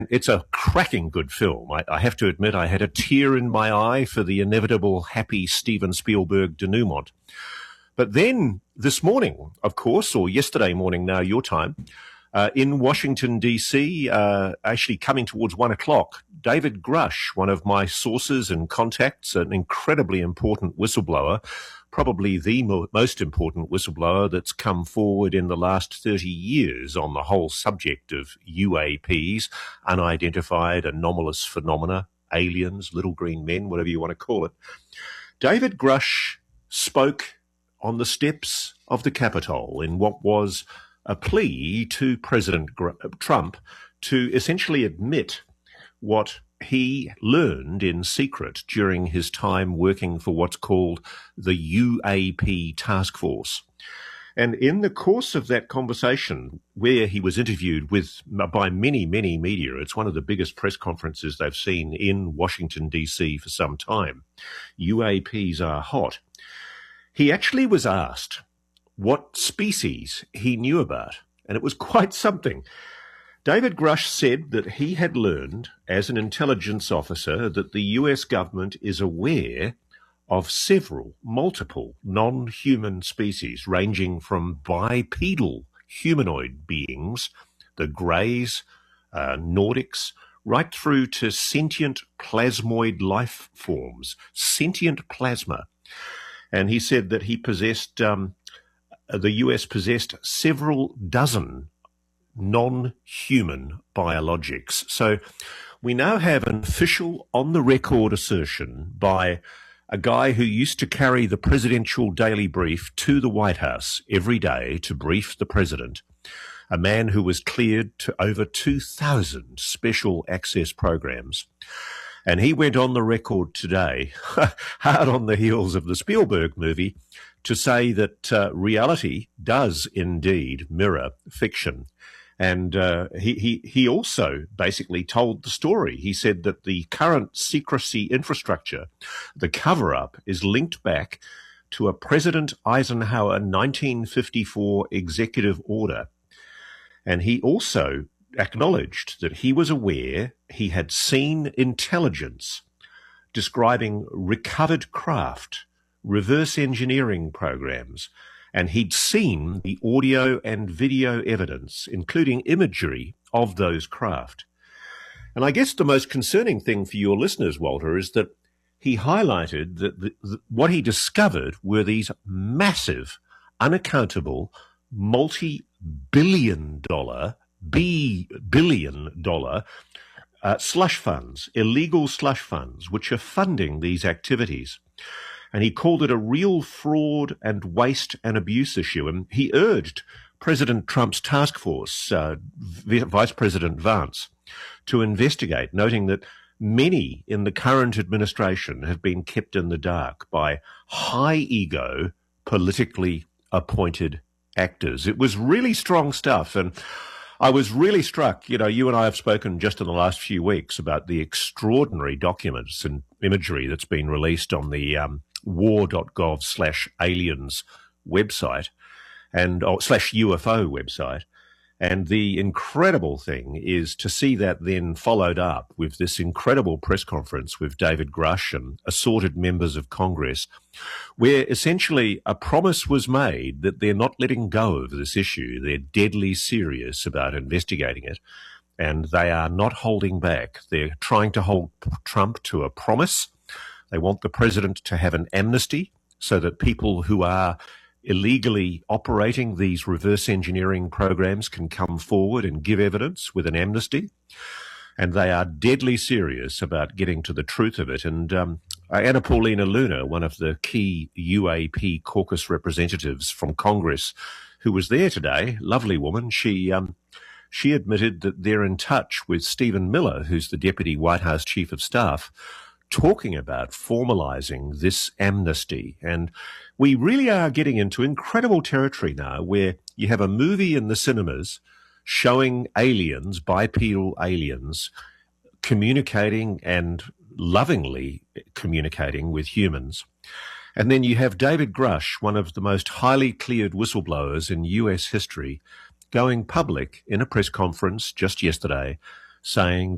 It's a cracking good film. I have to admit, I had a tear in my eye for the inevitable happy Steven Spielberg denouement. But then this morning, of course, or yesterday morning now, your time, in Washington, D.C., actually coming towards 1 o'clock, David Grush, one of my sources and contacts, an incredibly important whistleblower, probably the most important whistleblower that's come forward in the last 30 years on the whole subject of UAPs, unidentified anomalous phenomena, aliens, little green men, whatever you want to call it. David Grush spoke on the steps of the Capitol in what was a plea to President Trump to essentially admit what he learned in secret during his time working for what's called the UAP task force. And in the course of that conversation, where he was interviewed by many, many media, it's one of the biggest press conferences they've seen in Washington, D.C. for some time. UAPs are hot. He actually was asked what species he knew about, and it was quite something. David Grush said that he had learned as an intelligence officer that the US government is aware of multiple non-human species ranging from bipedal humanoid beings, the Greys, Nordics, right through to sentient plasmoid life forms, sentient plasma. And he said that he possessed, the US possessed several dozen non-human biologics. So we now have an official on-the-record assertion by a guy who used to carry the presidential daily brief to the White House every day to brief the president, a man who was cleared to over 2,000 special access programs. And he went on the record today, hard on the heels of the Spielberg movie, to say that reality does indeed mirror fiction. And he also basically told the story. He said that the current secrecy infrastructure, the cover-up, is linked back to a President Eisenhower 1954 executive order. And he also acknowledged that he was aware he had seen intelligence describing recovered craft, reverse engineering programs, and he'd seen the audio and video evidence, including imagery of those craft. And I guess the most concerning thing for your listeners, Walter, is that he highlighted that what he discovered were these massive, unaccountable, multi-billion dollar slush funds, illegal slush funds, which are funding these activities. And he called it a real fraud and waste and abuse issue. And he urged President Trump's task force, Vice President Vance, to investigate, noting that many in the current administration have been kept in the dark by high-ego, politically appointed actors. It was really strong stuff. And I was really struck, you and I have spoken just in the last few weeks about the extraordinary documents and imagery that's been released on the war.gov/aliens website and /UFO website. And the incredible thing is to see that then followed up with this incredible press conference with David Grush and assorted members of Congress, where essentially a promise was made that they're not letting go of this issue. They're deadly serious about investigating it, and they are not holding back. They're trying to hold Trump to a promise. They want the president to have an amnesty so that people who are illegally operating these reverse engineering programs can come forward and give evidence with an amnesty. And they are deadly serious about getting to the truth of it. And Anna Paulina Luna, one of the key UAP caucus representatives from Congress, who was there today, lovely woman, she admitted that they're in touch with Stephen Miller, who's the Deputy White House Chief of Staff, talking about formalizing this amnesty. And we really are getting into incredible territory now where you have a movie in the cinemas showing aliens, bipedal aliens, communicating and lovingly communicating with humans. And then you have David Grush, one of the most highly cleared whistleblowers in US history, going public in a press conference just yesterday saying